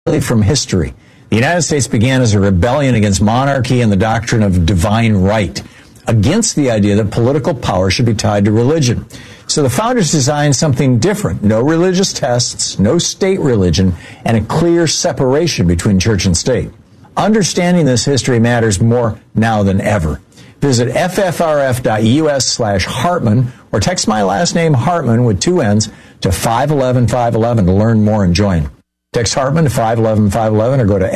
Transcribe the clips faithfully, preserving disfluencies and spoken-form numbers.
From history. The United States began as a rebellion against monarchy and the doctrine of divine right, against the idea that political power should be tied to religion. So the founders designed something different. No religious tests, no state religion, and a clear separation between church and state. Understanding this history matters more now than ever. Visit ffrf.us slash Hartman or text my last name Hartman with two N's to five one one five one one to learn more and join. Text Hartman to five one one five one one or go to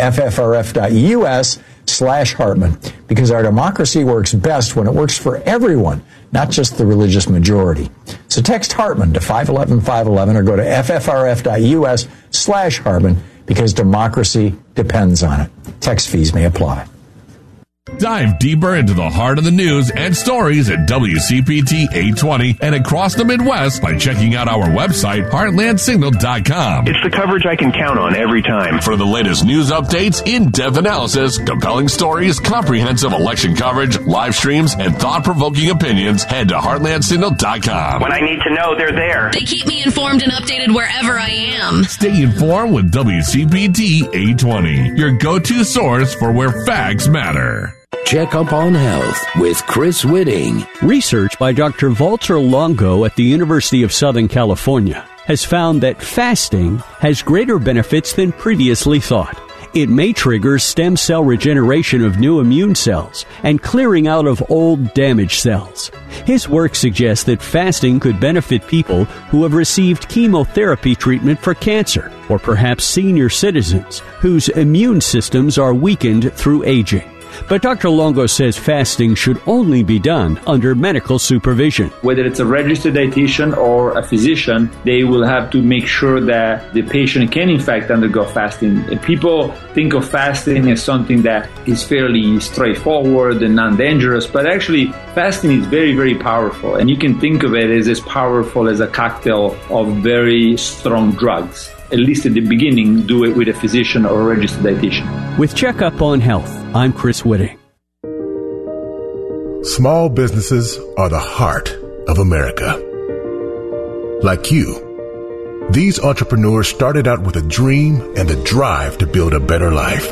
ffrf.us slash Hartman, because our democracy works best when it works for everyone, not just the religious majority. So text Hartman to five one one five one one or go to ffrf.us slash Hartman, because democracy depends on it. Text fees may apply. Dive deeper into the heart of the news and stories at W C P T eight twenty and across the Midwest by checking out our website, heartland signal dot com. It's the coverage I can count on every time. For the latest news updates, in-depth analysis, compelling stories, comprehensive election coverage, live streams, and thought-provoking opinions, head to heartland signal dot com. When I need to know, they're there. They keep me informed and updated wherever I am. Stay informed with W C P T eight twenty, your go-to source for where facts matter. Check Up on Health with Chris Whitting. Research by Doctor Walter Longo at the University of Southern California has found that fasting has greater benefits than previously thought. It may trigger stem cell regeneration of new immune cells and clearing out of old damaged cells. His work suggests that fasting could benefit people who have received chemotherapy treatment for cancer, or perhaps senior citizens whose immune systems are weakened through aging. But Doctor Longo says fasting should only be done under medical supervision. Whether it's a registered dietitian or a physician, they will have to make sure that the patient can in fact undergo fasting. People think of fasting as something that is fairly straightforward and non-dangerous, but actually fasting is very, very powerful. And you can think of it as as powerful as a cocktail of very strong drugs. At least at the beginning, do it with a physician or a registered dietitian. With Checkup on Health, I'm Chris Whitting. Small businesses are the heart of America. Like you, these entrepreneurs started out with a dream and the drive to build a better life.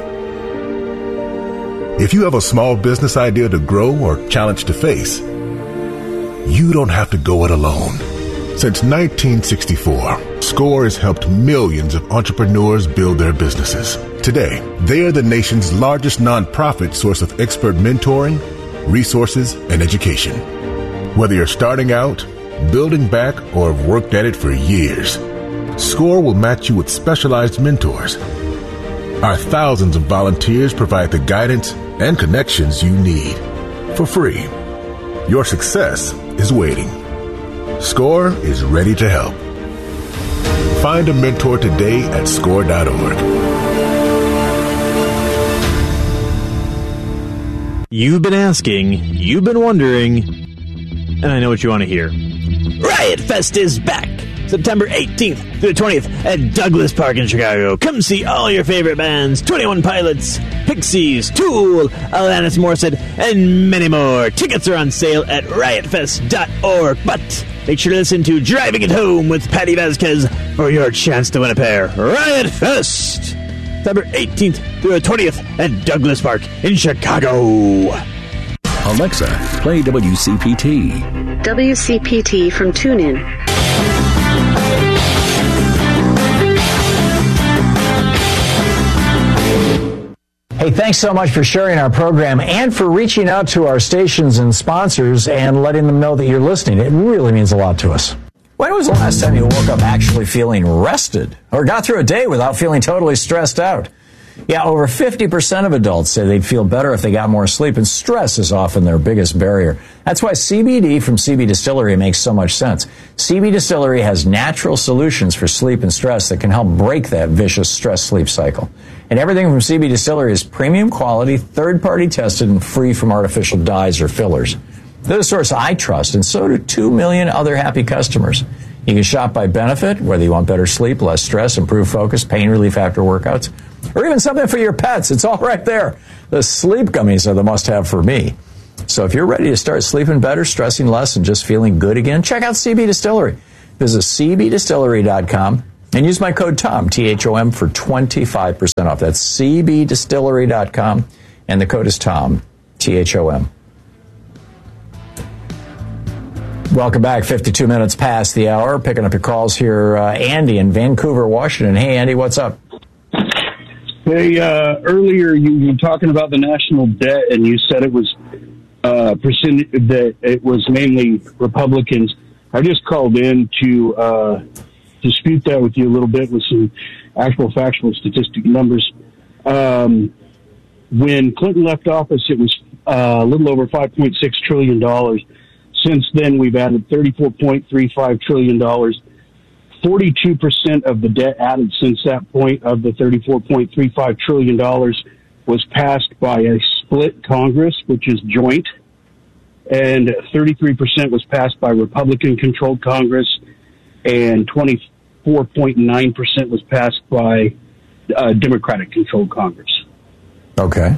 If you have a small business idea to grow or challenge to face, you don't have to go it alone. Since nineteen sixty-four, SCORE has helped millions of entrepreneurs build their businesses. Today, they are the nation's largest nonprofit source of expert mentoring, resources, and education. Whether you're starting out, building back, or have worked at it for years, SCORE will match you with specialized mentors. Our thousands of volunteers provide the guidance and connections you need for free. Your success is waiting. SCORE is ready to help. Find a mentor today at score dot org. You've been asking, you've been wondering, and I know what you want to hear. Riot Fest is back! September eighteenth through the twentieth at Douglas Park in Chicago. Come see all your favorite bands, twenty-one Pilots, Pixies, Tool, Alanis Morissette, and many more. Tickets are on sale at riot fest dot org. But make sure to listen to Driving It Home with Patty Vasquez for your chance to win a pair. Riot Fest! September eighteenth through the twentieth at Douglas Park in Chicago. Alexa, play W C P T. W C P T from TuneIn. Hey, thanks so much for sharing our program and for reaching out to our stations and sponsors and letting them know that you're listening. It really means a lot to us. When was the last time you woke up actually feeling rested or got through a day without feeling totally stressed out? Yeah, over fifty percent of adults say they'd feel better if they got more sleep, and stress is often their biggest barrier. That's why C B D from C B Distillery makes so much sense. C B Distillery has natural solutions for sleep and stress that can help break that vicious stress-sleep cycle. And everything from C B Distillery is premium quality, third-party tested, and free from artificial dyes or fillers. They're the source I trust, and so do two million other happy customers. You can shop by benefit, whether you want better sleep, less stress, improved focus, pain relief after workouts, or even something for your pets. It's all right there. The sleep gummies are the must-have for me. So if you're ready to start sleeping better, stressing less, and just feeling good again, check out C B Distillery. Visit C B distillery dot com. And use my code TOM, T H O M, for twenty-five percent off. That's C B distillery dot com, and the code is TOM, T H O M. Welcome back. fifty-two minutes past the hour. Picking up your calls here. Uh, Andy in Vancouver, Washington. Hey, Andy, what's up? Hey, uh, earlier you were talking about the national debt, and you said it was uh, percent that it was mainly Republicans. I just called in to uh, dispute that with you a little bit with some actual factual statistic numbers. Um, when Clinton left office, it was uh, a little over five point six trillion dollars. Since then, we've added thirty-four point three five trillion dollars. forty-two percent of the debt added since that point of the thirty-four point three five trillion dollars was passed by a split Congress, which is joint, and thirty-three percent was passed by Republican-controlled Congress, and twenty-four point nine percent was passed by uh, Democratic-controlled Congress. Okay.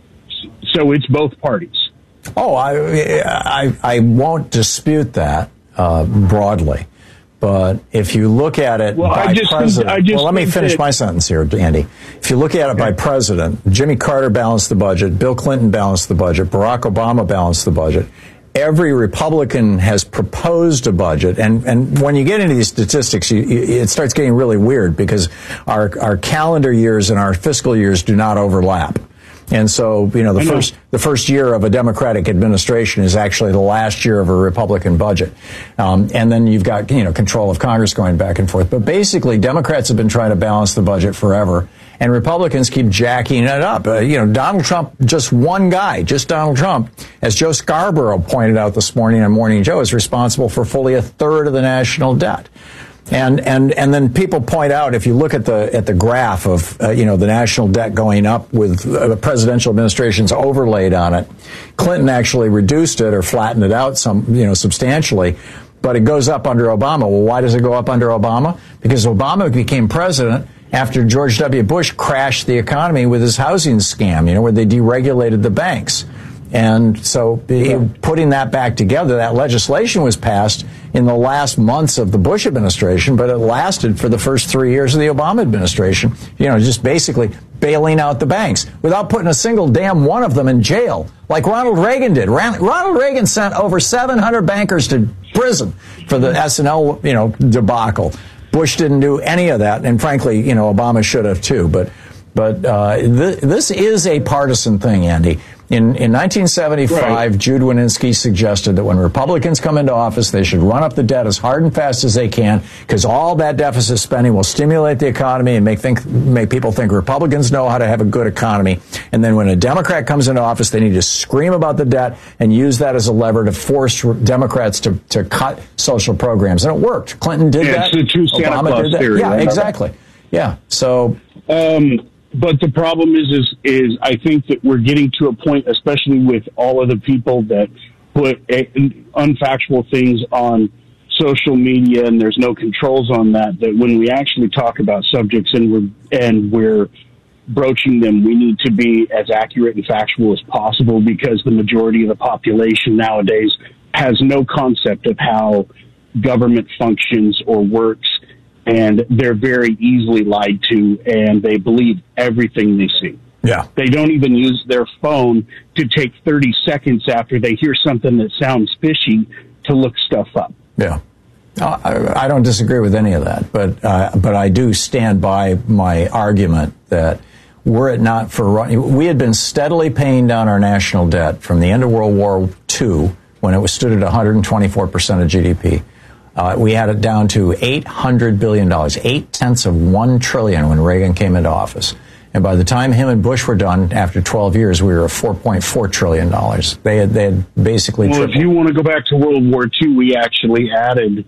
So it's both parties. Oh, I, I, I won't dispute that uh, broadly. But if you look at it well, by I just, president, I just well, let me finish that, my sentence here, Andy. If you look at it by president, Jimmy Carter balanced the budget, Bill Clinton balanced the budget, Barack Obama balanced the budget. Every Republican has proposed a budget, and, and when you get into these statistics, you, you, it starts getting really weird because our our calendar years and our fiscal years do not overlap. And so, you know, the first the first year of a Democratic administration is actually the last year of a Republican budget. Um, and then you've got, you know, control of Congress going back and forth. But basically, Democrats have been trying to balance the budget forever, and Republicans keep jacking it up. Uh, you know, Donald Trump, just one guy, just Donald Trump, as Joe Scarborough pointed out this morning on Morning Joe, is responsible for fully a third of the national debt. And and and then people point out, if you look at the at the graph of uh, you know the national debt going up with uh, the presidential administrations overlaid on it, Clinton actually reduced it or flattened it out some you know substantially, but it goes up under Obama. Well, why does it go up under Obama? Because Obama became president after George W. Bush crashed the economy with his housing scam, you know, where they deregulated the banks. And so putting that back together, that legislation was passed in the last months of the Bush administration, but it lasted for the first three years of the Obama administration, you know, just basically bailing out the banks without putting a single damn one of them in jail, like Ronald Reagan did. Ronald Reagan sent over seven hundred bankers to prison for the S and L, you know, debacle. Bush didn't do any of that, and frankly, you know, Obama should have too. But but uh, th- this is a partisan thing, Andy. In in nineteen seventy-five, right. Jude Wanniski suggested that when Republicans come into office, they should run up the debt as hard and fast as they can, because all that deficit spending will stimulate the economy and make think make people think Republicans know how to have a good economy. And then when a Democrat comes into office, they need to scream about the debt and use that as a lever to force Democrats to, to cut social programs. And it worked. Clinton did yeah, that. It's a true Santa Obama Claus did that. theory. Yeah, right? exactly. Yeah. So. Um, But the problem is, is, is I think that we're getting to a point, especially with all of the people that put a, unfactual things on social media, and there's no controls on that, that when we actually talk about subjects and we're, and we're broaching them, we need to be as accurate and factual as possible, because the majority of the population nowadays has no concept of how government functions or works. And they're very easily lied to, and they believe everything they see. Yeah. They don't even use their phone to take thirty seconds after they hear something that sounds fishy to look stuff up. Yeah. Uh, I, I don't disagree with any of that, but uh, but I do stand by my argument that were it not for, we had been steadily paying down our national debt from the end of World War Two, when it was stood at one hundred twenty-four percent of G D P. Uh, we had it down to eight hundred billion dollars, eight tenths of one trillion when Reagan came into office. And by the time him and Bush were done, after twelve years, we were at four point four trillion dollars. They had, they had basically Well, tripled. If you want to go back to World War Two, we actually added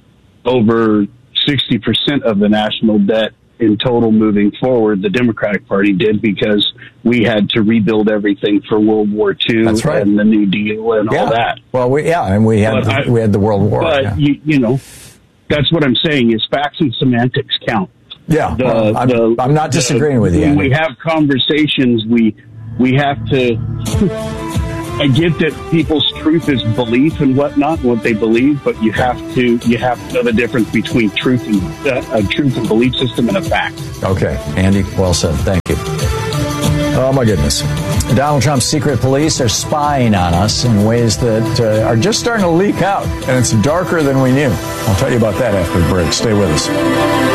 over sixty percent of the national debt in total moving forward. The Democratic Party did, because we had to rebuild everything for World War Two. That's right. And the New Deal and yeah. all that. Well, we, yeah, and we had the, I, we had the World War. But, yeah. you, you know, that's what I'm saying, is facts and semantics count. Yeah, the, well, I'm, the, I'm not disagreeing the, with you. When Andy. we have conversations, we we have to I get that people's truth is belief and whatnot, what they believe, but you have to you have to know the difference between truth and uh, a truth and belief system and a fact. Okay, Andy, well said. Thank you. Oh my goodness. Donald Trump's secret police are spying on us in ways that uh, are just starting to leak out, and it's darker than we knew. I'll tell you about that after the break. Stay with us.